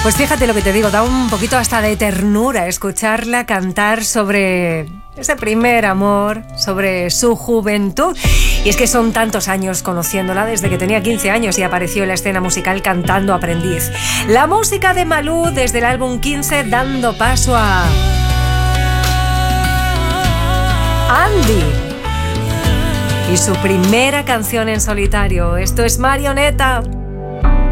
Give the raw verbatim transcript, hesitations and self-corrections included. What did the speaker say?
Pues fíjate lo que te digo, da un poquito hasta de ternura escucharla cantar sobre ese primer amor, sobre su juventud. Y es que son tantos años conociéndola, desde que tenía quince años y apareció en la escena musical cantando Aprendiz. La música de Malú desde el álbum quince, dando paso a Andy y su primera canción en solitario. Esto es Marioneta.